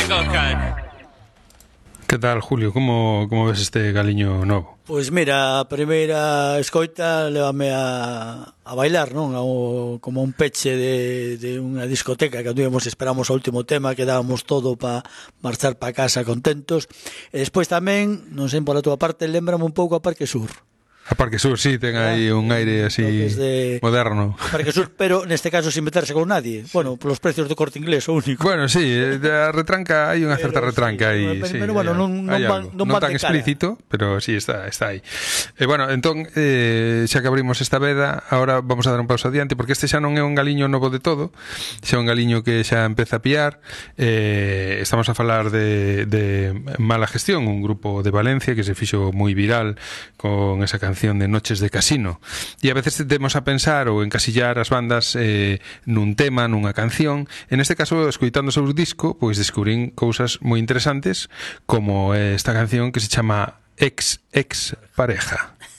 Que tal, Julio? Como ves este galiño novo? Pois mira, a primeira escoita lévame a bailar, non? Como un peche de unha discoteca que esperamos o último tema, que dábamos todo para marchar para casa contentos. E despois tamén, non sei pola túa parte, lembrame un pouco a Parque Sur. A Parque Sur, sí, ten aí un aire así moderno. Parque Sur, pero neste caso sin meterse con nadie. Bueno, polos precios do Corte Inglés, o único. Bueno, sí, a retranca, hai unha certa retranca aí. Pero bueno, non tan explícito, pero sí, está aí. Bueno, entón, xa que abrimos esta veda, ahora vamos a dar un pauso adiante, porque este xa non é un galiño novo de todo, xa é un galiño que xa empeza a piar. Estamos a falar de Mala Gestión, un grupo de Valencia que se fixo moi viral con esa canción de Noches de Casino, e a veces temos a pensar ou encasillar as bandas nun tema, nunha canción. En este caso, escoitando o seu disco, pois descubrín cousas moi interesantes, como esta canción que se chama Ex Pareja.